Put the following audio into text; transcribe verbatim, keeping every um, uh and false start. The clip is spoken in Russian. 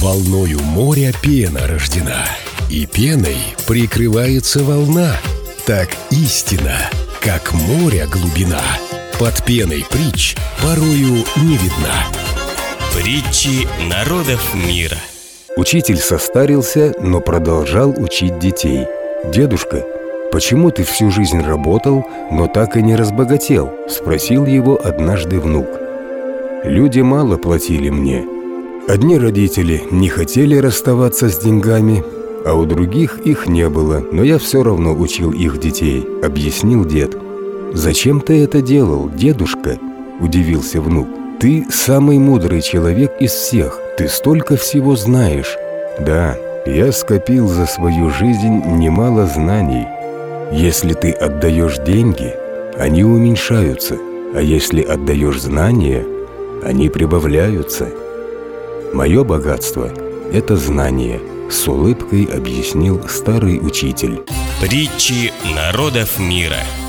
Волною моря пена рождена, и пеной прикрывается волна. Так истина, как море глубина, под пеной притч порою не видна. Притчи народов мира. Учитель состарился, но продолжал учить детей. «Дедушка, почему ты всю жизнь работал, но так и не разбогател?» – спросил его однажды внук. «Люди мало платили мне. Одни родители не хотели расставаться с деньгами, а у других их не было, но я все равно учил их детей», – объяснил дед. «Зачем ты это делал, дедушка?» – удивился внук. «Ты самый мудрый человек из всех, ты столько всего знаешь». «Да, я скопил за свою жизнь немало знаний. Если ты отдаешь деньги, они уменьшаются, а если отдаешь знания, они прибавляются. Мое богатство – это знание», – с улыбкой объяснил старый учитель. Притчи народов мира.